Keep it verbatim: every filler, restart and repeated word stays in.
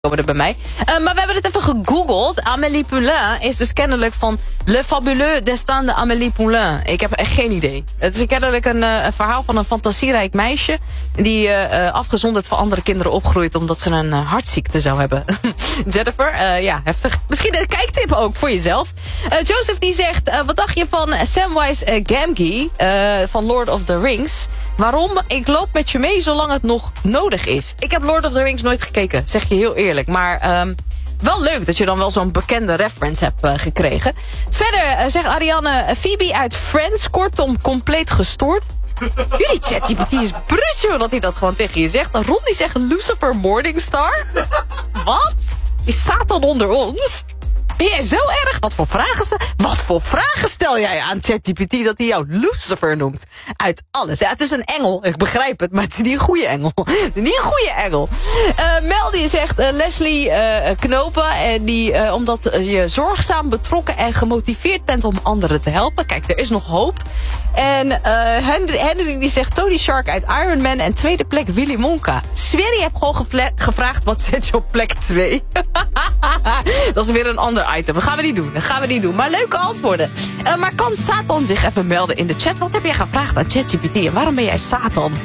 komen er bij mij. Uh, maar we hebben het even gegoogeld. Amélie Poulain is dus kennelijk van Le Fabuleux Destin de Amélie Poulain. Ik heb echt geen idee. Het is kennelijk een, uh, een verhaal van een fantasierijk meisje die uh, uh, afgezonderd van andere kinderen opgroeit omdat ze een uh, hartziekte zou hebben. Jennifer, uh, ja, heftig. Misschien een kijktip ook voor jezelf. Uh, Joseph die zegt, uh, wat dacht je van Samwise uh, Gamgee uh, van Lord of the Rings? Waarom? Ik loop met je mee zolang het nog nodig is. Ik heb Lord of the Rings nooit gekeken, zeg je heel eerlijk. Maar um, wel leuk dat je dan wel zo'n bekende reference hebt uh, gekregen. Verder uh, zegt Ariane, Phoebe uit Friends, kortom compleet gestoord. Jullie ChatGPT is bruut, dat hij dat gewoon tegen je zegt. Ron die zegt Lucifer Morningstar. Wat? Is Satan onder ons? Ben jij zo erg? Wat voor vragen stel, wat voor vragen stel jij aan ChatGPT dat hij jou Lucifer noemt? Uit alles. Ja, het is een engel. Ik begrijp het, maar het is niet een goede engel. Het is niet een goede engel. Uh, Mel die zegt uh, Leslie uh, Knopen. En die, uh, omdat je zorgzaam, betrokken en gemotiveerd bent om anderen te helpen. Kijk, er is nog hoop. En uh, Henry, Henry die zegt Tony Shark uit Iron Man. En tweede plek Willy Wonka. Swery heb gewoon gevla- gevraagd wat zet je op plek twee. Dat is weer een ander item. Dat gaan we niet doen. Dat gaan we niet doen. Maar leuke antwoorden. Uh, maar kan Satan zich even melden in de chat? Wat heb jij gevraagd aan ChatGPT? En waarom ben jij Satan?